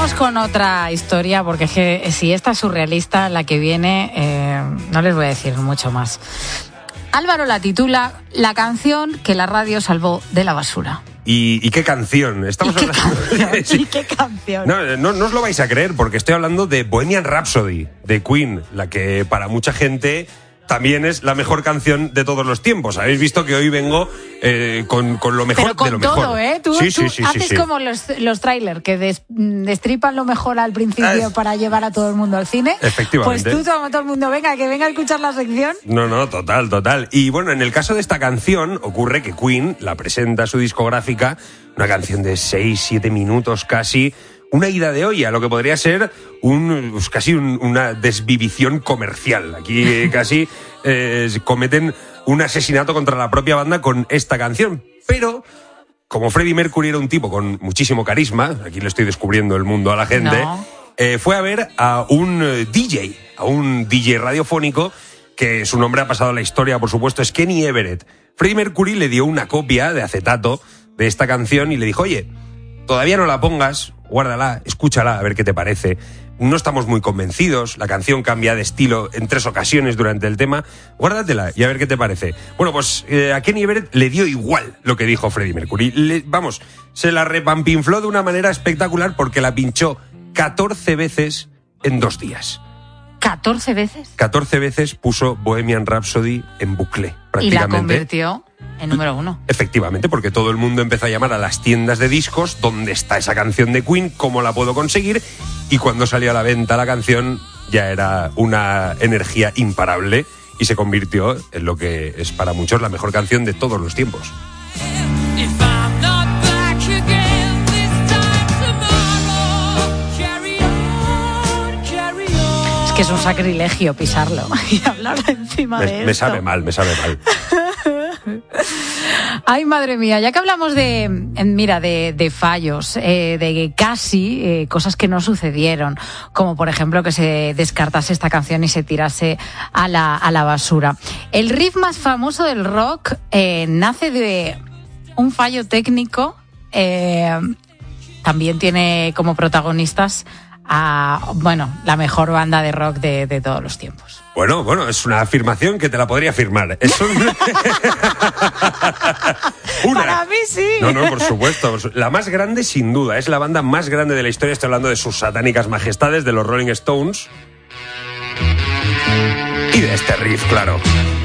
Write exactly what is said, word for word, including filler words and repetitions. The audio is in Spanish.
Vamos con otra historia, porque es que si esta es surrealista, la que viene, eh, no les voy a decir mucho más. Álvaro la titula La canción que la radio salvó de la basura. ¿Y, y qué canción? Estamos ¿Y qué hablando... canción? sí. ¿Y qué canción? No, no, no os lo vais a creer, porque estoy hablando de Bohemian Rhapsody, de Queen, la que para mucha gente también es la mejor canción de todos los tiempos. Habéis visto que hoy vengo eh, con, con lo mejor Pero con de lo todo, mejor. ¿eh? Tú, sí, tú sí, sí, haces sí, sí. como los, los trailers, que des, destripan lo mejor al principio Es... para llevar a todo el mundo al cine. Efectivamente. Pues tú, como todo el mundo, venga, que venga a escuchar la sección. No, no, total, total. Y bueno, en el caso de esta canción, ocurre que Queen la presenta a su discográfica, una canción de seis, siete minutos casi, una ida de olla, lo que podría ser un, pues casi un, una desvivición comercial. Aquí casi eh, cometen un asesinato contra la propia banda con esta canción. Pero, como Freddie Mercury era un tipo con muchísimo carisma, aquí le estoy descubriendo el mundo a la gente, no. eh, fue a ver a un D J, a un D J radiofónico, que su nombre ha pasado a la historia, por supuesto, es Kenny Everett. Freddie Mercury le dio una copia de acetato de esta canción y le dijo, oye, todavía no la pongas, guárdala, escúchala, a ver qué te parece. No estamos muy convencidos, la canción cambia de estilo en tres ocasiones durante el tema, guárdatela y a ver qué te parece. Bueno, pues eh, a Kenny Everett le dio igual lo que dijo Freddie Mercury. Le, vamos, se la repampinfló de una manera espectacular porque la pinchó catorce veces en dos días. ¿catorce veces? catorce veces puso Bohemian Rhapsody en bucle, prácticamente. Y la convirtió en número uno. Efectivamente, porque todo el mundo empezó a llamar a las tiendas de discos, ¿dónde está esa canción de Queen? ¿Cómo la puedo conseguir? Y cuando salió a la venta la canción, ya era una energía imparable y se convirtió en lo que es para muchos la mejor canción de todos los tiempos. Es que es un sacrilegio pisarlo y hablar encima me, de esto. Me sabe mal, me sabe mal. Ay, madre mía, ya que hablamos de, mira, de, de fallos, eh, de casi eh, cosas que no sucedieron, como por ejemplo que se descartase esta canción y se tirase a la, a la basura. El riff más famoso del rock eh, nace de un fallo técnico, eh, también tiene como protagonistas a, bueno, la mejor banda de rock de, de todos los tiempos. Bueno, bueno, es una afirmación que te la podría firmar. Es un... una. Para mí sí. No, no, por supuesto. La más grande, sin duda. Es la banda más grande de la historia. Estoy hablando de sus satánicas majestades, de los Rolling Stones. Y de este riff, claro.